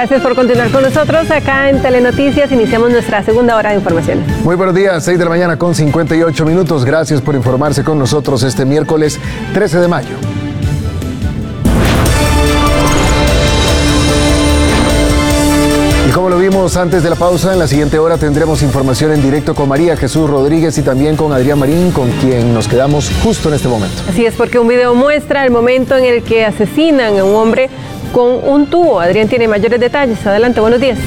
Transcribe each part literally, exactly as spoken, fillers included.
Gracias por continuar con nosotros. Acá en Telenoticias iniciamos nuestra segunda hora de informaciones. Muy buenos días, seis de la mañana con cincuenta y ocho minutos. Gracias por informarse con nosotros este miércoles trece de mayo. Y como lo vimos antes de la pausa, en la siguiente hora tendremos información en directo con María Jesús Rodríguez y también con Adrián Marín, con quien nos quedamos justo en este momento. Así es, porque un video muestra el momento en el que asesinan a un hombre con un tubo. Adrián tiene mayores detalles. Adelante, buenos días.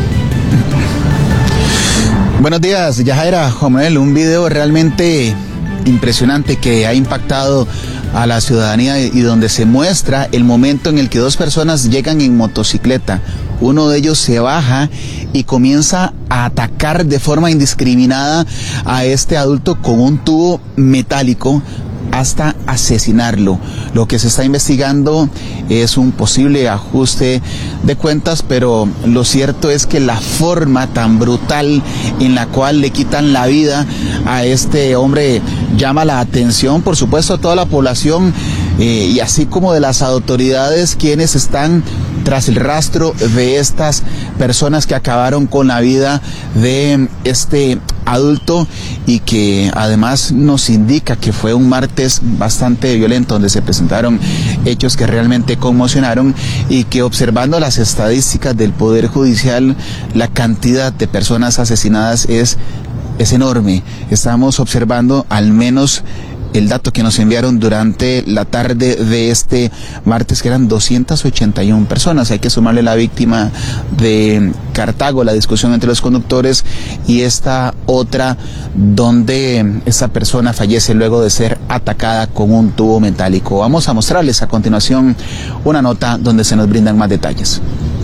Buenos días, Yajaira, Juan Manuel, un video realmente impresionante que ha impactado a la ciudadanía y donde se muestra el momento en el que dos personas llegan en motocicleta. Uno de ellos se baja y comienza a atacar de forma indiscriminada a este adulto con un tubo metálico hasta asesinarlo. Lo que se está investigando es un posible ajuste de cuentas, pero lo cierto es que la forma tan brutal en la cual le quitan la vida a este hombre llama la atención, por supuesto, a toda la población eh, y así como de las autoridades quienes están tras el rastro de estas personas que acabaron con la vida de este adulto y que además nos indica que fue un martes bastante violento donde se presentaron hechos que realmente conmocionaron y que observando las estadísticas del Poder Judicial la cantidad de personas asesinadas es, es enorme. Estamos observando al menos el dato que nos enviaron durante la tarde de este martes, que eran doscientas ochenta y una personas. Hay que sumarle la víctima de Cartago, la discusión entre los conductores, y esta otra donde esta persona fallece luego de ser atacada con un tubo metálico. Vamos a mostrarles a continuación una nota donde se nos brindan más detalles.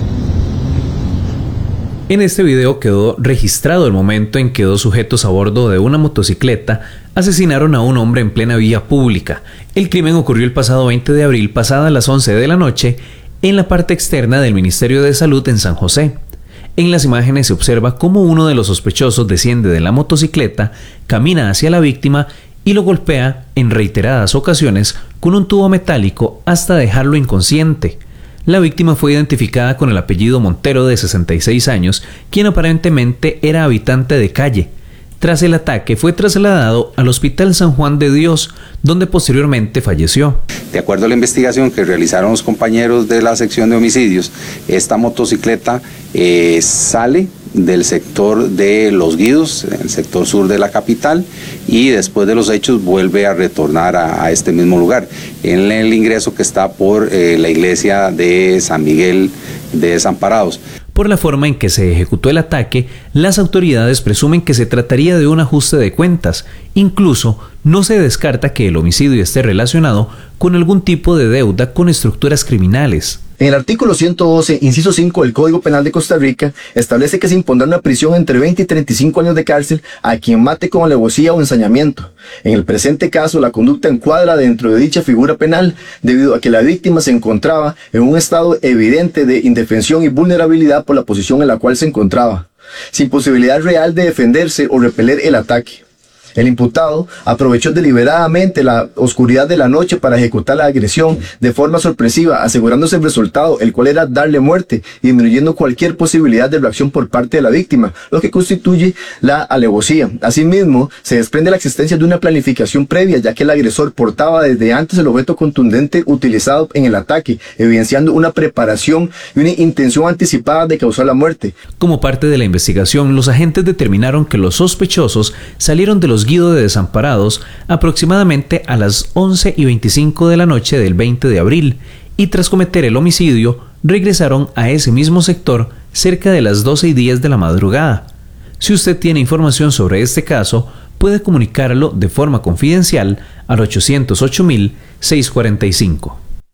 En este video quedó registrado el momento en que dos sujetos a bordo de una motocicleta asesinaron a un hombre en plena vía pública. El crimen ocurrió el pasado veinte de abril, pasadas las once de la noche, en la parte externa del Ministerio de Salud en San José. En las imágenes se observa cómo uno de los sospechosos desciende de la motocicleta, camina hacia la víctima y lo golpea en reiteradas ocasiones con un tubo metálico hasta dejarlo inconsciente. La víctima fue identificada con el apellido Montero, de sesenta y seis años, quien aparentemente era habitante de calle. Tras el ataque fue trasladado al Hospital San Juan de Dios, donde posteriormente falleció. De acuerdo a la investigación que realizaron los compañeros de la sección de homicidios, esta motocicleta eh, sale del sector de Los Guidos, el sector sur de la capital, y después de los hechos vuelve a retornar a, a este mismo lugar, en el ingreso que está por eh, la iglesia de San Miguel de Desamparados. Por la forma en que se ejecutó el ataque, las autoridades presumen que se trataría de un ajuste de cuentas. Incluso no se descarta que el homicidio esté relacionado con algún tipo de deuda con estructuras criminales. En el artículo ciento doce, inciso cinco del Código Penal de Costa Rica, establece que se impondrá una prisión entre veinte y treinta y cinco años de cárcel a quien mate con alevosía o ensañamiento. En el presente caso, la conducta encuadra dentro de dicha figura penal, debido a que la víctima se encontraba en un estado evidente de indefensión y vulnerabilidad por la posición en la cual se encontraba, sin posibilidad real de defenderse o repeler el ataque. El imputado aprovechó deliberadamente la oscuridad de la noche para ejecutar la agresión de forma sorpresiva, asegurándose el resultado, el cual era darle muerte, disminuyendo cualquier posibilidad de reacción por parte de la víctima, lo que constituye la alevosía. Asimismo, se desprende la existencia de una planificación previa, ya que el agresor portaba desde antes el objeto contundente utilizado en el ataque, evidenciando una preparación y una intención anticipada de causar la muerte. Como parte de la investigación, los agentes determinaron que los sospechosos salieron de los Guidos de Desamparados aproximadamente a las once y veinticinco de la noche del veinte de abril y tras cometer el homicidio regresaron a ese mismo sector cerca de las doce y diez de la madrugada. Si usted tiene información sobre este caso, puede comunicarlo de forma confidencial al ochocientos ocho mil seiscientos cuarenta y cinco.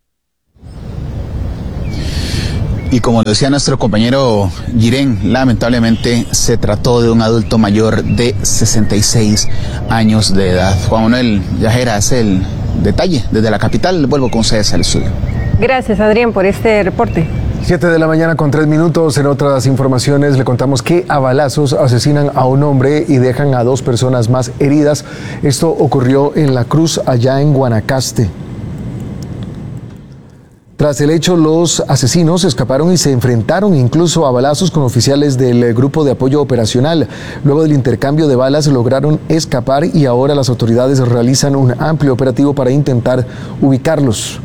Y como decía nuestro compañero Giren, lamentablemente se trató de un adulto mayor de sesenta y seis años de edad. Juan Manuel, Yajera, es el detalle desde la capital. Vuelvo con ustedes al estudio. Gracias, Adrián, por este reporte. siete de la mañana con tres minutos. En otras informaciones le contamos que a balazos asesinan a un hombre y dejan a dos personas más heridas. Esto ocurrió en La Cruz, allá en Guanacaste. Tras el hecho, los asesinos escaparon y se enfrentaron incluso a balazos con oficiales del Grupo de Apoyo Operacional. Luego del intercambio de balas lograron escapar y ahora las autoridades realizan un amplio operativo para intentar ubicarlos.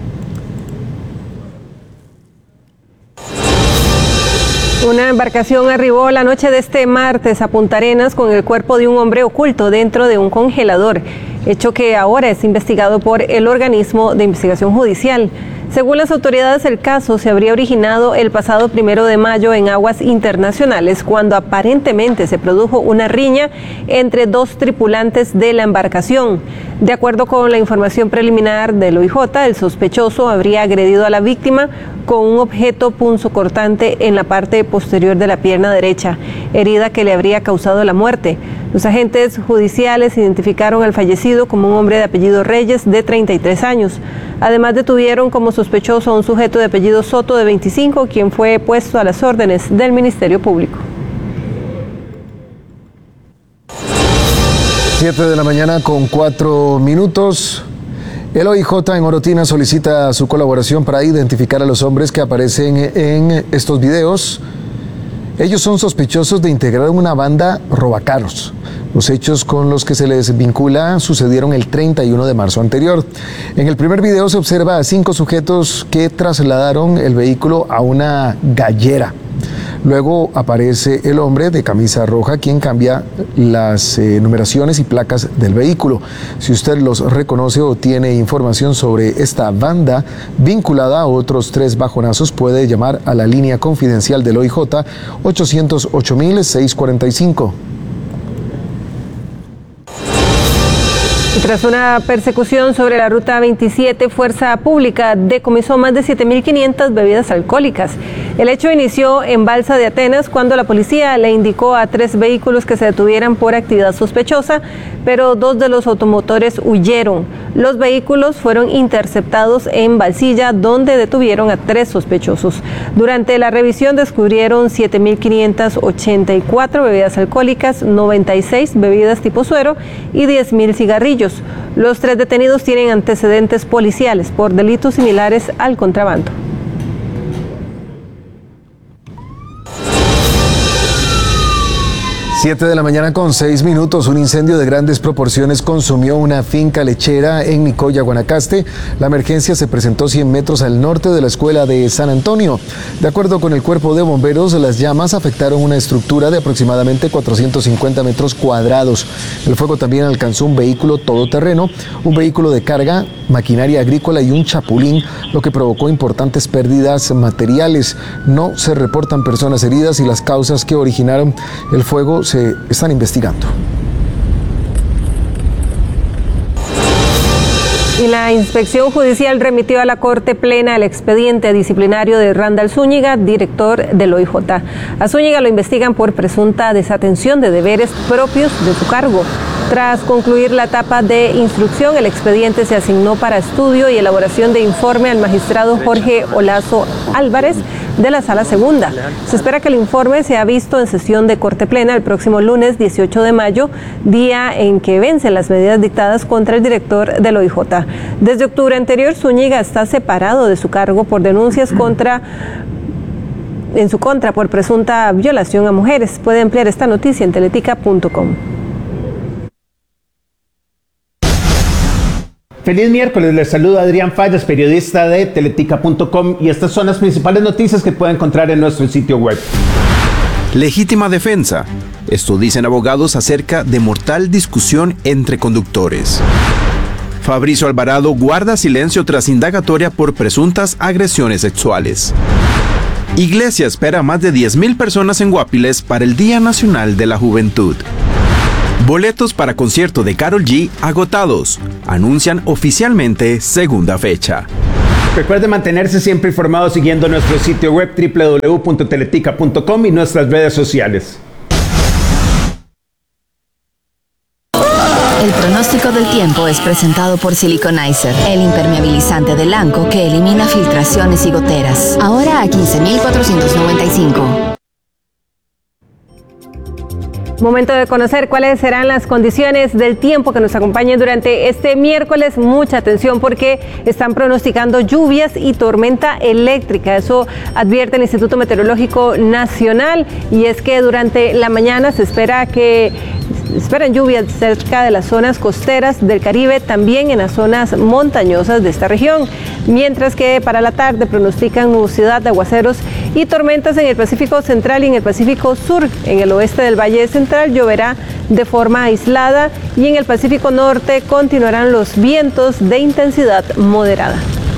Una embarcación arribó la noche de este martes a Punta Arenas con el cuerpo de un hombre oculto dentro de un congelador, hecho que ahora es investigado por el organismo de investigación judicial. Según las autoridades, el caso se habría originado el pasado primero de mayo en aguas internacionales, cuando aparentemente se produjo una riña entre dos tripulantes de la embarcación. De acuerdo con la información preliminar del O I J, el sospechoso habría agredido a la víctima con un objeto punzocortante en la parte posterior de la pierna derecha, herida que le habría causado la muerte. Los agentes judiciales identificaron al fallecido como un hombre de apellido Reyes, de treinta y tres años. Además, detuvieron como sospechoso a un sujeto de apellido Soto, de veinticinco, quien fue puesto a las órdenes del Ministerio Público. siete de la mañana con cuatro minutos. El O I J en Orotina solicita su colaboración para identificar a los hombres que aparecen en estos videos. Ellos son sospechosos de integrar una banda robacarros. Los hechos con los que se les vincula sucedieron el treinta y uno de marzo anterior. En el primer video se observa a cinco sujetos que trasladaron el vehículo a una gallera. Luego aparece el hombre de camisa roja, quien cambia las eh, numeraciones y placas del vehículo. Si usted los reconoce o tiene información sobre esta banda vinculada a otros tres bajonazos, puede llamar a la línea confidencial del O I J ochocientos ocho mil seiscientos cuarenta y cinco. Tras una persecución sobre la ruta veintisiete, Fuerza Pública decomisó más de siete mil quinientas bebidas alcohólicas. El hecho inició en Balsa de Atenas, cuando la policía le indicó a tres vehículos que se detuvieran por actividad sospechosa, pero dos de los automotores huyeron. Los vehículos fueron interceptados en Balsilla, donde detuvieron a tres sospechosos. Durante la revisión descubrieron siete mil quinientas ochenta y cuatro bebidas alcohólicas, noventa y seis bebidas tipo suero y diez mil cigarrillos. Los tres detenidos tienen antecedentes policiales por delitos similares al contrabando. siete de la mañana con seis minutos. Un incendio de grandes proporciones consumió una finca lechera en Nicoya, Guanacaste. La emergencia se presentó cien metros al norte de la escuela de San Antonio. De acuerdo con el cuerpo de bomberos, las llamas afectaron una estructura de aproximadamente cuatrocientos cincuenta metros cuadrados. El fuego también alcanzó un vehículo todoterreno, un vehículo de carga, maquinaria agrícola y un chapulín, lo que provocó importantes pérdidas materiales. No se reportan personas heridas y las causas que originaron el fuego se están investigando. Y la inspección judicial remitió a la Corte Plena el expediente disciplinario de Randall Zúñiga, director del O I J. A Zúñiga lo investigan por presunta desatención de deberes propios de su cargo. Tras concluir la etapa de instrucción, el expediente se asignó para estudio y elaboración de informe al magistrado Jorge Olazo Álvarez de la Sala Segunda. Se espera que el informe sea visto en sesión de Corte Plena el próximo lunes dieciocho de mayo, día en que vencen las medidas dictadas contra el director del O I J. Desde octubre anterior, Zúñiga está separado de su cargo por denuncias contra en su contra por presunta violación a mujeres. Puede ampliar esta noticia en teletica punto com. Feliz miércoles, les saluda Adrián Fallas, periodista de teletica punto com, y estas son las principales noticias que pueden encontrar en nuestro sitio web. Legítima defensa. Esto dicen abogados acerca de mortal discusión entre conductores. Fabricio Alvarado guarda silencio tras indagatoria por presuntas agresiones sexuales. Iglesia espera más de diez mil personas en Guapiles para el Día Nacional de la Juventud. Boletos para concierto de Karol G agotados. Anuncian oficialmente segunda fecha. Recuerde mantenerse siempre informado siguiendo nuestro sitio web doble u doble u doble u punto teletica punto com y nuestras redes sociales. El pronóstico del tiempo es presentado por Siliconizer, el impermeabilizante de Lanco que elimina filtraciones y goteras. Ahora a quince mil cuatrocientos noventa y cinco. Momento de conocer cuáles serán las condiciones del tiempo que nos acompañen durante este miércoles. Mucha atención porque están pronosticando lluvias y tormenta eléctrica. Eso advierte el Instituto Meteorológico Nacional, y es que durante la mañana se espera que esperan lluvias cerca de las zonas costeras del Caribe, también en las zonas montañosas de esta región, mientras que para la tarde pronostican nubosidad de aguaceros y tormentas en el Pacífico Central y en el Pacífico Sur. En el oeste del Valle Central lloverá de forma aislada y en el Pacífico Norte continuarán los vientos de intensidad moderada.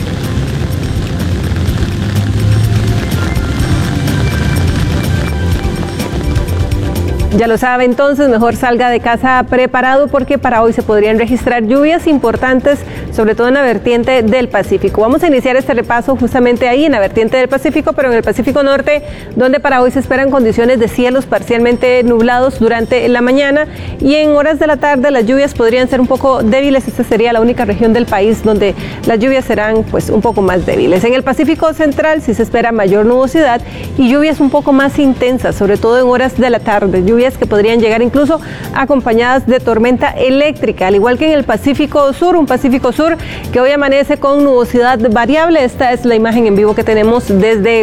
Ya lo sabe, entonces mejor salga de casa preparado porque para hoy se podrían registrar lluvias importantes, sobre todo en la vertiente del Pacífico. Vamos a iniciar este repaso justamente ahí en la vertiente del Pacífico, pero en el Pacífico Norte, donde para hoy se esperan condiciones de cielos parcialmente nublados durante la mañana y en horas de la tarde las lluvias podrían ser un poco débiles. Esta sería la única región del país donde las lluvias serán pues un poco más débiles. En el Pacífico Central sí se espera mayor nubosidad y lluvias un poco más intensas, sobre todo en horas de la tarde, lluvias que podrían llegar incluso acompañadas de tormenta eléctrica, al igual que en el Pacífico Sur, un Pacífico Sur que hoy amanece con nubosidad variable. Esta es la imagen en vivo que tenemos desde